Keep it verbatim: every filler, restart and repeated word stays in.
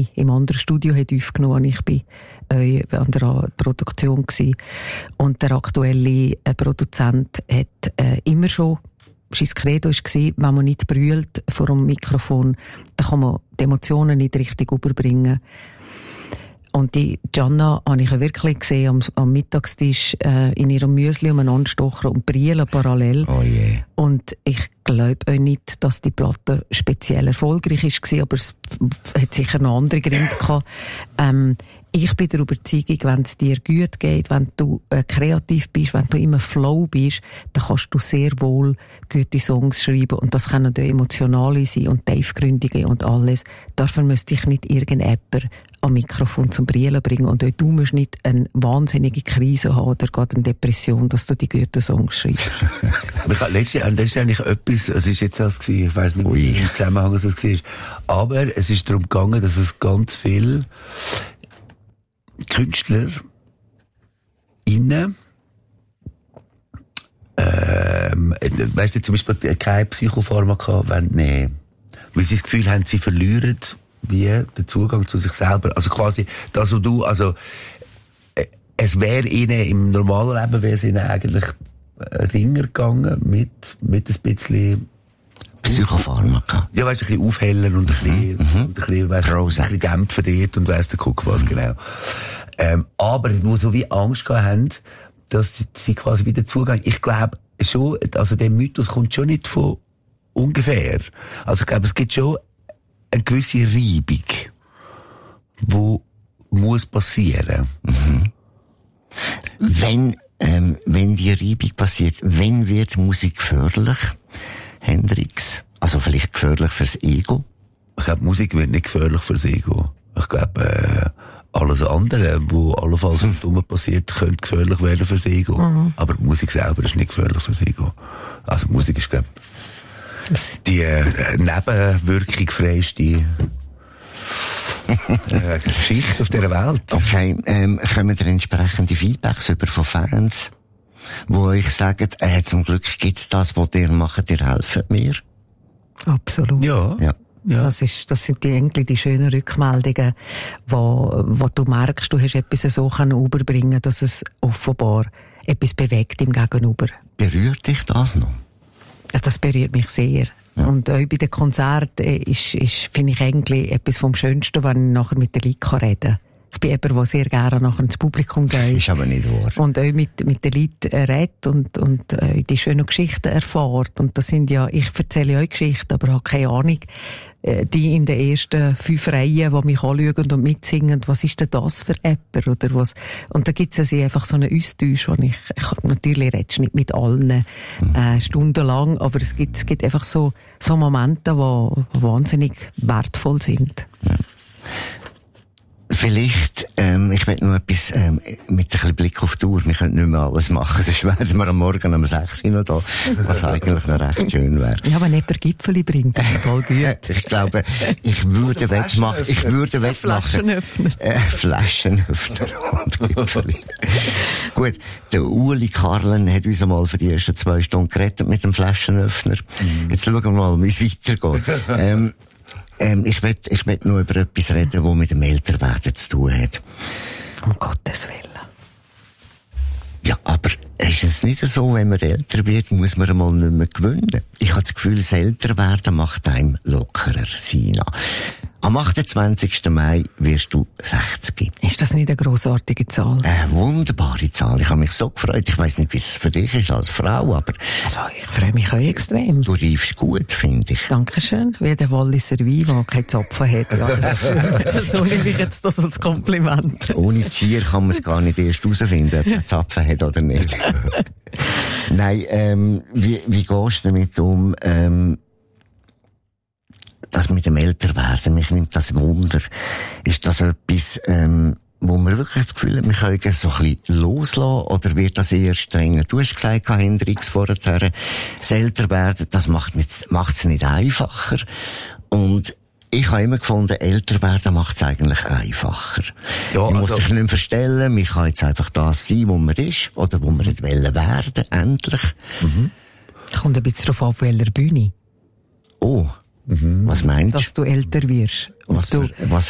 alleine im anderen Studio hat aufgenommen. Ich bin äh, an der Produktion gewesen. Und der aktuelle äh, Produzent hat äh, immer schon, sein Credo war, wenn man nicht brüllt vor dem Mikrofon, dann kann man die Emotionen nicht richtig überbringen. Und die Gianna habe ich ja wirklich gesehen am, am Mittagstisch äh, in ihrem Müsli umeinander stochen und brillen parallel. Oh yeah. Und ich glaube auch nicht, dass die Platte speziell erfolgreich war, aber es hat sicher noch andere Gründe gehabt. Ähm, ich bin der Überzeugung, wenn es dir gut geht, wenn du äh, kreativ bist, wenn du immer Flow bist, dann kannst du sehr wohl gute Songs schreiben. Und das können auch emotionale sein und tiefgründige und alles. Dafür müsste ich nicht irgendjemand am Mikrofon zum Brillen bringen. Und auch du musst nicht eine wahnsinnige Krise haben oder gerade eine Depression, dass du die guten Songs schreibst. Letztes Jahr, das ist eigentlich etwas, es ist jetzt das gewesen, ich weiss nicht, wie im Zusammenhang es war. Aber es ist darum gegangen, dass es ganz viel Künstler innen ähm, weißt du, zum Beispiel keine Psychopharmaka nehmen, weil sie das Gefühl haben, sie verlieren wie den Zugang zu sich selber. Also quasi das, was du, also äh, es wäre ihnen im normalen Leben wäre es ihnen eigentlich ringer gegangen mit mit ein bisschen Psychopharmaka. Ja, weißt du, ein bisschen aufhellen und ein bisschen, mhm. und ein bisschen, weißt, ein bisschen dämpfen dort und weißt du, guck was, mhm. genau. Ähm, aber, wo so wie Angst gehabt haben, dass sie, sie quasi wieder zugehen. Ich glaube schon, also der Mythos kommt schon nicht von ungefähr. Also ich glaube, es gibt schon eine gewisse Reibung, wo muss passieren. Mhm. Wenn, ähm, wenn die Reibung passiert, wenn wird Musik gefährlich? Hendrix. Also vielleicht gefährlich fürs Ego? Ich glaube, Musik wird nicht gefährlich fürs Ego. Ich glaube, äh, alles andere, was allenfalls im Dummen passiert, könnte gefährlich werden fürs Ego. Mhm. Aber die Musik selber ist nicht gefährlich fürs Ego. Also Musik ist, glaube ich, die äh, nebenwirkungfreiste äh, Geschichte auf dieser Welt. Okay, ähm, kommen da entsprechende Feedbacks über von Fans, wo ich sage, äh, zum Glück gibt's das, was ihr macht, ihr helft mir? Absolut. Ja. Ja. Ja. Das ist, das sind die eigentlich die schönen Rückmeldungen, wo, wo du merkst, du hast etwas so können überbringen, dass es offenbar etwas bewegt im Gegenüber. Berührt dich das noch? Das berührt mich sehr. Ja. Und auch bei den Konzerten ist, ist, finde ich eigentlich etwas vom Schönsten, wenn ich nachher mit den Leuten reden kann. Ich bin jemand, der sehr gerne nachher ins Publikum geht. Ist aber nicht wahr. Und auch mit, mit den Leuten redet und, und äh, die schönen Geschichten erfährt. Und das sind ja, ich erzähle euch Geschichten, aber habe keine Ahnung, äh, die in den ersten fünf Reihen, die mich anschauen und mitsingen, was ist denn das für Apper oder was? Und da gibt es also einfach so einen Austausch, wo ich, ich natürlich redest nicht mit allen mhm. äh, stundenlang, aber es gibt, es gibt einfach so, so Momente, die wahnsinnig wertvoll sind. Ja. Vielleicht, ähm, ich will noch etwas, ähm, mit ein bisschen Blick auf die Uhr, wir können nicht mehr alles machen, sonst werden wir am Morgen um sechs Uhr noch da, was eigentlich noch recht schön wäre. Ja, wenn jemand Gipfeli bringt, ist voll gut. Ich glaube, ich würde wettmachen, ich würde wettmachen. Flaschenöffner. Äh, Flaschenöffner und Gipfeli. Gut, der Uli Karlen hat uns einmal für die ersten zwei Stunden gerettet mit dem Flaschenöffner. Mhm. Jetzt schauen wir mal, wie es weitergeht. ähm, Ähm, ich will, ich will nur über etwas reden, das mit dem Älterwerden zu tun hat. Um Gottes Willen. Ja, aber ist es nicht so, wenn man älter wird, muss man einmal nicht mehr gewinnen? Ich habe das Gefühl, das Älterwerden macht einem lockerer, Sina. Am achtundzwanzigsten Mai wirst du sechzig. Ist das nicht eine grossartige Zahl? Eine wunderbare Zahl. Ich habe mich so gefreut. Ich weiss nicht, wie es für dich ist als Frau, aber... Also, ich freue mich auch extrem. Du reifst gut, finde ich. Dankeschön. Wie der Walliser Wein, der keine Zapfen hat. Ja, das ist schön. So nehme ich jetzt das als Kompliment. Ohne Zier kann man es gar nicht erst herausfinden, ob man Zapfen hat oder nicht. Nein, ähm, wie, wie gehst du damit um, ähm, das mit dem Älterwerden, mich nimmt das Wunder. Ist das etwas, ähm, wo wir wirklich das Gefühl haben, wir können so ein bisschen loslassen, oder wird das eher strenger? Du hast gesagt, Hendrix, vorher, das Älterwerden, das macht es nicht, nicht einfacher. Und ich habe immer gefunden, älter werden macht es eigentlich einfacher. Ja, man also, muss sich nicht mehr verstellen, man kann jetzt einfach das sein, wo man ist, oder wo man nicht werden will, endlich. Mhm. Kommt ein bisschen darauf an, auf welcher Bühne. Oh. Mhm. Was meinst du? Dass du älter wirst. Was für, was